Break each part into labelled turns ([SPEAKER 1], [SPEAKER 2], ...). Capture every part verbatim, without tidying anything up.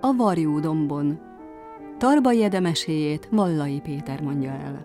[SPEAKER 1] a Varjú-dombon. Tarbai Ede meséjét Vallai Péter mondja el.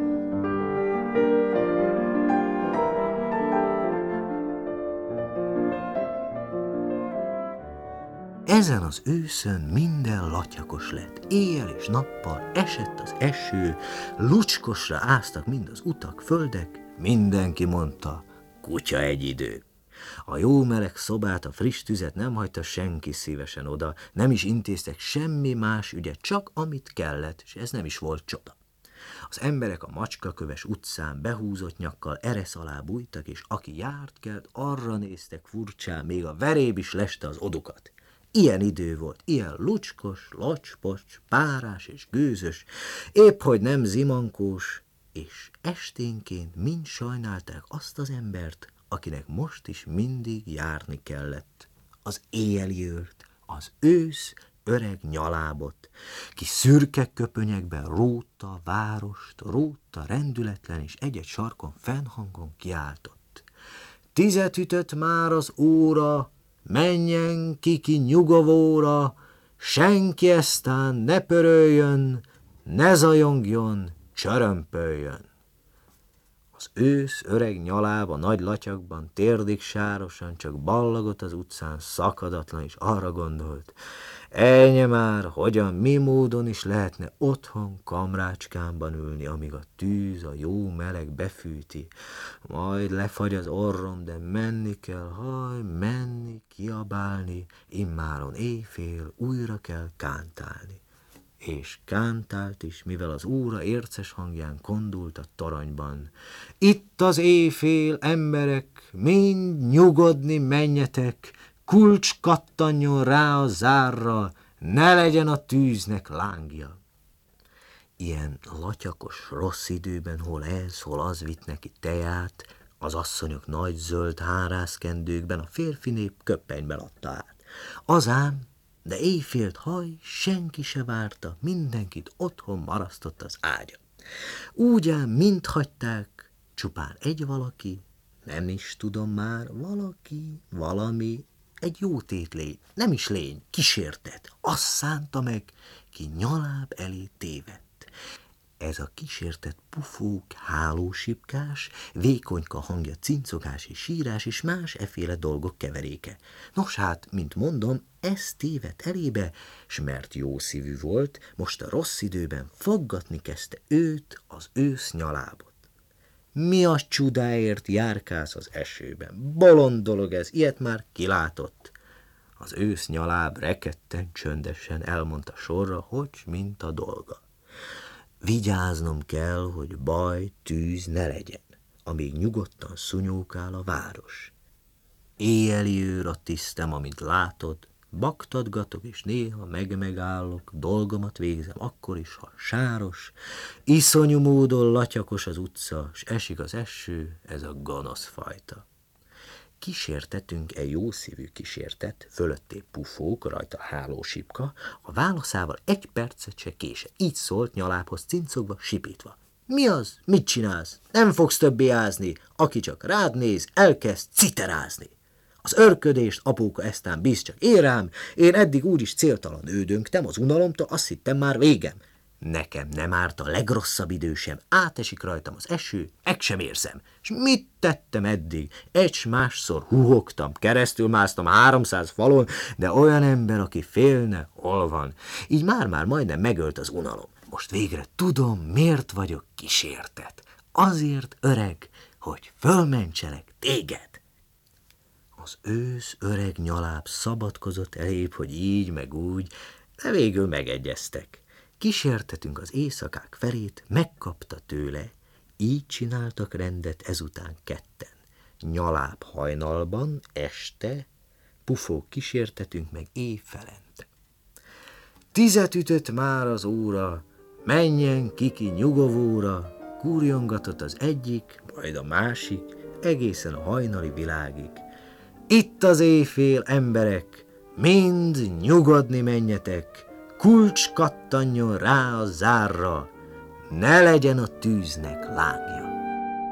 [SPEAKER 2] Ezen az őszön minden latyakos lett. Éjjel és nappal esett az eső, lucskosra áztak mind az utak, földek, mindenki mondta, kutya egy idő. A jó meleg szobát, a friss tüzet nem hagyta senki szívesen oda, nem is intéztek semmi más ügyet, csak amit kellett, és ez nem is volt csoda. Az emberek a macskaköves utcán behúzott nyakkal eresz alá bújtak, és aki járt kelt, arra néztek furcsán, még a veréb is leste az odukat. Ilyen idő volt, ilyen lucskos, locspocs, párás és gőzös, épp hogy nem zimankós, és esténként mind sajnálták azt az embert, akinek most is mindig járni kellett. Az éjjeli őrt, az ősz öreg nyalábot, ki szürke köpönyekben rótta a várost, rótta rendületlen, és egy-egy sarkon fennhangon kiáltott. Tizet ütött már az óra, menjen kiki nyugovóra, senki eztán ne pöröljön, ne zajongjon, csörömpöljön. Az ősz öreg nyaláb a nagy latyakban, térdig sárosan csak ballagott az utcán, szakadatlan, és arra gondolt, ejnye már, hogyan, mi módon is lehetne otthon kamrácskámban ülni, amíg a tűz, a jó meleg befűti, majd lefagy az orrom, de menni kell, haj, menni, kiabálni, immáron éjfél újra kell kántálni. És kántált is, mivel az óra érces hangján kondult a toronyban. Itt az éjfél, emberek, mind nyugodni menjetek, kulcs kattanjon rá a zárra, ne legyen a tűznek lángja. Ilyen latyakos rossz időben hol ez, hol az vitt neki teját, az asszonyok nagy zöld hárászkendőkben, a férfi nép köppenyben adta át. Az ám, de éjfélt haj, senki se várta, mindenkit otthon marasztott az ágya. Úgy ám mind hagyták, csupán egy valaki, nem is tudom már, valaki, valami, egy jó tétlény, nem is lény, kísértet, azt szánta meg, ki nyaláb elé tévedt. Ez a kísértett pufók, hálósipkás, vékonyka hangja cincogás és sírás és más efféle dolgok keveréke. Nos hát, mint mondom, ez tévedt elébe, s mert jó szívű volt, most a rossz időben faggatni kezdte őt, az ősz nyalábot. Mi a csudáért járkálsz az esőben? Bolond dolog ez, ilyet már kilátott. Az ősz nyaláb rekedten, csöndesen elmondta sorra, hogy mint a dolga. Vigyáznom kell, hogy baj, tűz ne legyen, amíg nyugodtan szunyókál a város. Éjjeli őr a tisztem, amint látod, baktadgatok, és néha meg-megállok, dolgomat végzem akkor is, ha sáros, iszonyú módon latyakos az utca, s esik az eső, ez a gonosz fajta. Kísértetünk egy jószívű kísértet, fölötté pufók, rajta hálósipka, a válaszával egy percet se kése. Így szólt nyalábhoz cincogva, sipítva. Mi az? Mit csinálsz? Nem fogsz többé ázni. Aki csak rád néz, elkezd citerázni. Az örködést, apóka, eztán bíz csak én rám, én eddig úgyis céltalan ődöngtem, az unalomtól azt hittem már végem. Nekem nem árt a legrosszabb idő sem, átesik rajtam az eső, meg sem érzem. És mit tettem eddig? Egy másszor huhogtam, keresztül másztam háromszáz falon, de olyan ember, aki félne, hol van? Így már-már majdnem megölt az unalom. Most végre tudom, miért vagyok kísértet. Azért, öreg, hogy fölmentselek téged. Az ősz öreg nyaláb szabadkozott elébb, hogy így meg úgy, de végül megegyeztek. Kísértetünk az éjszakák felét, megkapta tőle, így csináltak rendet ezután ketten. Nyaláb hajnalban, este, pufók kísértetünk meg éjfelente. Tizet ütött már az óra, menjen kiki nyugovóra, kúrjongatott az egyik, majd a másik, egészen a hajnali világig. Itt az éjfél, emberek, mind nyugodni menjetek, kulcs kattanjon rá a zárra, ne legyen a tűznek lángja.